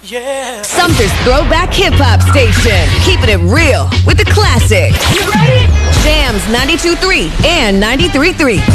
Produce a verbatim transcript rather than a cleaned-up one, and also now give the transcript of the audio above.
Yeah. Sumter's Throwback Hip Hop Station. Keeping it real with the classics. You ready? Jams ninety-two point three and ninety-three point three.